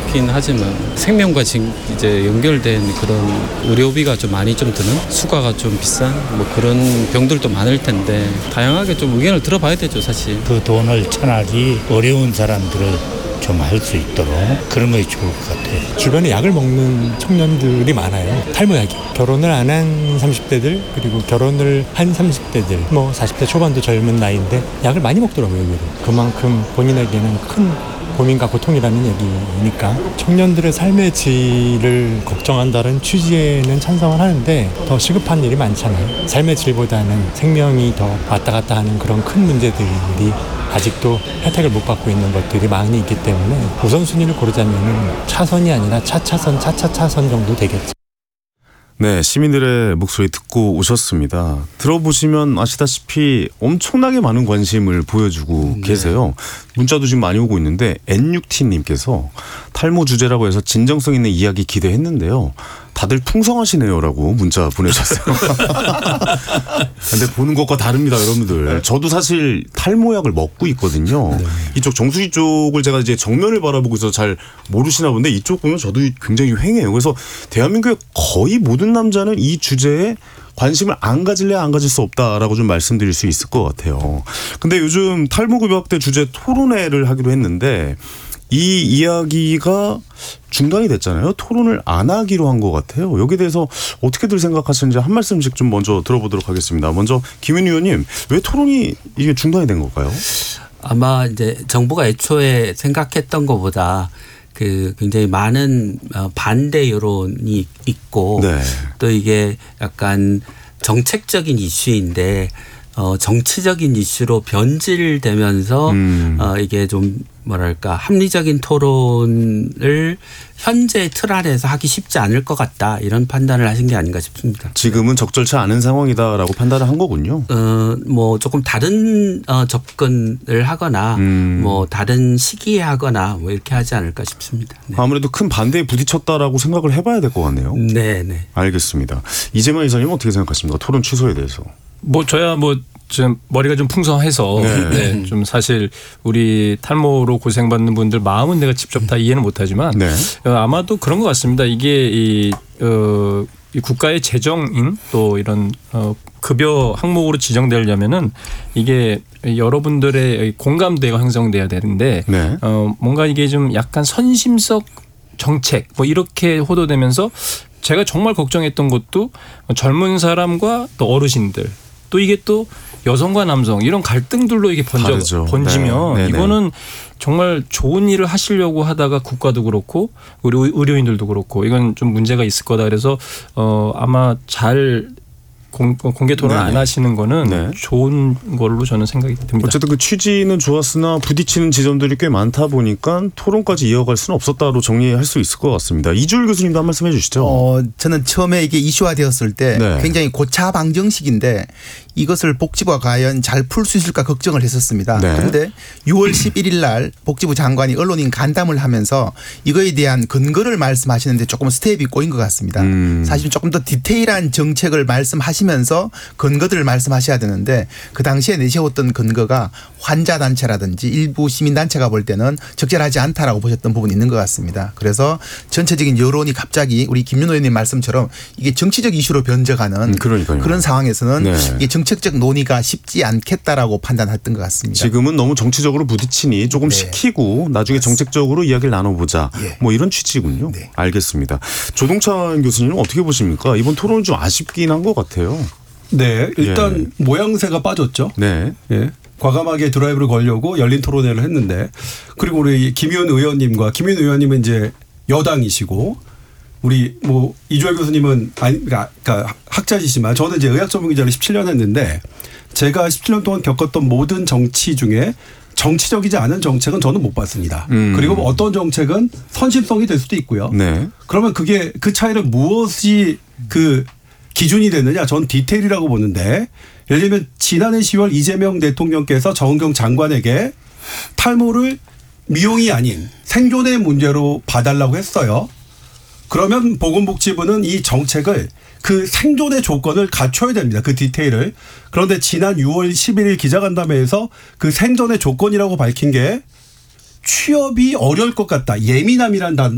좋긴 하지만 생명과 이제 연결된 그런 의료비가 좀 많이 좀 드는 수가가 좀 비싼 뭐 그런 병들도 많을 텐데 다양하게 좀 의견을 들어봐야 되죠 사실. 그 돈을 처하기 어려운 사람들을 좀 할 수 있도록 그런 것이 좋을 것 같아요. 주변에 약을 먹는 청년들이 많아요. 탈모약이. 결혼을 안 한 30대들 그리고 결혼을 한 30대들 뭐 40대 초반도 젊은 나이인데 약을 많이 먹더라고요. 의외로. 그만큼 본인에게는 큰 고민과 고통이라는 얘기니까 청년들의 삶의 질을 걱정한다는 취지에는 찬성을 하는데 더 시급한 일이 많잖아요. 삶의 질보다는 생명이 더 왔다 갔다 하는 그런 큰 문제들이 아직도 혜택을 못 받고 있는 것들이 많이 있기 때문에 우선순위를 고르자면 차선이 아니라 차차선 정도 되겠죠. 네, 시민들의 목소리 듣고 오셨습니다. 들어보시면 아시다시피 엄청나게 많은 관심을 보여주고 계세요. 문자도 지금 많이 오고 있는데 N6T님께서 탈모 주제라고 해서 진정성 있는 이야기 기대했는데요. 다들 풍성하시네요라고 문자 보내셨어요. 근데 보는 것과 다릅니다, 여러분들. 저도 사실 탈모약을 먹고 있거든요. 네. 이쪽 정수기 쪽을 제가 이제 정면을 바라보고 있어서 잘 모르시나 본데 이쪽 보면 저도 굉장히 휑해요. 그래서 대한민국의 거의 모든 남자는 이 주제에 관심을 안 가질래 안 가질 수 없다라고 좀 말씀드릴 수 있을 것 같아요. 근데 요즘 탈모급여학대 주제 토론회를 하기로 했는데 이 이야기가 중단이 됐잖아요. 토론을 안 하기로 한 것 같아요. 여기에 대해서 어떻게들 생각하시는지 한 말씀씩 좀 먼저 들어보도록 하겠습니다. 먼저 김윤 의원님, 왜 토론이 이게 중단이 된 걸까요? 아마 이제 정부가 애초에 생각했던 것보다 그 굉장히 많은 반대 여론이 있고 네. 또 이게 약간 정책적인 이슈인데 정치적인 이슈로 변질되면서 이게 좀 뭐랄까 합리적인 토론을 현재 틀 안에서 하기 쉽지 않을 것 같다 이런 판단을 하신 게 아닌가 싶습니다. 지금은 적절치 않은 상황이다라고 판단을 한 거군요. 뭐 조금 다른 접근을 하거나 뭐 다른 시기에 하거나 뭐 이렇게 하지 않을까 싶습니다. 네. 아무래도 큰 반대에 부딪혔다라고 생각을 해봐야 될 것 같네요. 네. 알겠습니다. 이재명 이사님 어떻게 생각하십니까? 토론 취소에 대해서. 저야 좀 머리가 좀 풍성해서 네, 좀 사실 우리 탈모로 고생받는 분들 마음은 내가 직접 다 이해는 못하지만 네. 아마도 그런 것 같습니다. 이게 이 국가의 재정인 또 이런 급여 항목으로 지정되려면은 이게 여러분들의 공감대가 형성돼야 되는데 네. 뭔가 이게 좀 약간 선심성 정책 뭐 이렇게 호도되면서 제가 정말 걱정했던 것도 젊은 사람과 또 어르신들 또 이게 또 여성과 남성 이런 갈등들로 이게 번지면 네. 이거는 정말 좋은 일을 하시려고 하다가 국가도 그렇고 우리 의료인들도 그렇고 이건 좀 문제가 있을 거다. 그래서 아마 잘 공개 토론 안 하시는 거는 좋은 걸로 저는 생각이 듭니다. 어쨌든 그 취지는 좋았으나 부딪히는 지점들이 꽤 많다 보니까 토론까지 이어갈 수는 없었다로 정리할 수 있을 것 같습니다. 이주일 교수님도 한 말씀 해 주시죠. 저는 처음에 이게 이슈화되었을 때 굉장히 고차 방정식인데 이것을 복지부가 과연 잘 풀 수 있을까 걱정을 했었습니다. 그런데 6월 11일 날 복지부 장관이 언론인 간담을 하면서 이거에 대한 근거를 말씀하시는데 조금 스텝이 꼬인 것 같습니다. 사실 조금 더 디테일한 정책을 말씀하시면서 근거들을 말씀하셔야 되는데 그 당시에 내세웠던 근거가 환자단체라든지 일부 시민단체가 볼 때는 적절하지 않다라고 보셨던 부분이 있는 것 같습니다. 그래서 전체적인 여론이 갑자기 우리 김윤호 의원님 말씀처럼 이게 정치적 이슈로 변져가는 그런 상황에서는 이게 정책적 논의가 쉽지 않겠다라고 판단했던 것 같습니다. 지금은 너무 정치적으로 부딪히니 조금 식히고 나중에 정책적으로 이야기를 나눠보자. 뭐 이런 취지군요. 알겠습니다. 조동찬 교수님은 어떻게 보십니까? 이번 토론은 좀 아쉽긴 한 것 같아요. 네. 일단 모양새가 빠졌죠. 네. 예. 과감하게 드라이브를 걸려고 열린 토론회를 했는데 그리고 우리 김윤 의원님과 김윤 의원님은 이제 여당이시고 우리 뭐 이주열 교수님은 그러니까 학자시지만 저는 이제 의학 전문 기자를 17년 했는데 제가 17년 동안 겪었던 모든 정치 중에 정치적이지 않은 정책은 저는 못 봤습니다. 그리고 어떤 정책은 선심성이 될 수도 있고요. 그러면 그게 그 차이는 무엇이 그 기준이 되느냐? 전 디테일이라고 보는데 예를 들면 지난해 10월 이재명 대통령께서 정은경 장관에게 탈모를 미용이 아닌 생존의 문제로 봐달라고 했어요. 그러면 보건복지부는 이 정책을 그 생존의 조건을 갖춰야 됩니다. 그 디테일을. 그런데 지난 6월 11일 기자간담회에서 그 생존의 조건이라고 밝힌 게 취업이 어려울 것 같다. 예민함이란 단어.